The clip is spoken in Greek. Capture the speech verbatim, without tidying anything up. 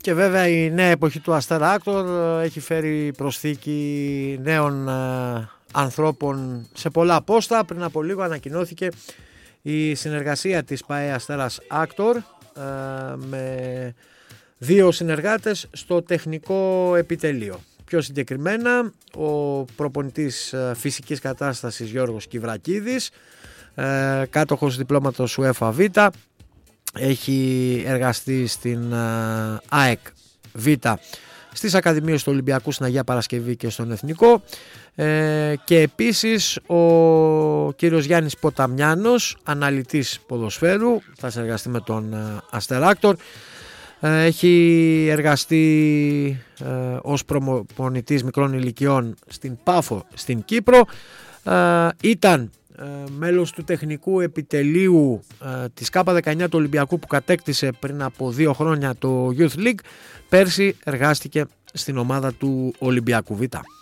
Και βέβαια η νέα εποχή του Αστέρα Άκτορ έχει φέρει προσθήκη νέων ε, ανθρώπων σε πολλά πόστα. Πριν από λίγο ανακοινώθηκε η συνεργασία της ΠΑΕ Αστέρας Άκτορ ε, με δύο συνεργάτες στο τεχνικό επιτελείο. Πιο συγκεκριμένα ο προπονητής φυσικής κατάστασης Γιώργος Κυβρακίδης, ε, κάτοχος διπλώματος UEFA Β, έχει εργαστεί στην ΑΕΚ Β, στις Ακαδημίες του Ολυμπιακού στην Αγία Παρασκευή και στον Εθνικό, ε, και επίσης ο κύριος Γιάννης Ποταμιάνος, αναλυτής ποδοσφαίρου, θα συνεργαστεί με τον Αστέρα Άκτορ. Έχει εργαστεί ε, ως προπονητής μικρών ηλικιών στην Πάφο στην Κύπρο, ε, ήταν ε, μέλος του τεχνικού επιτελείου ε, της Κάπα δεκαεννιά του Ολυμπιακού που κατέκτησε πριν από δύο χρόνια το Youth League. Πέρσι εργάστηκε στην ομάδα του Ολυμπιακού Β.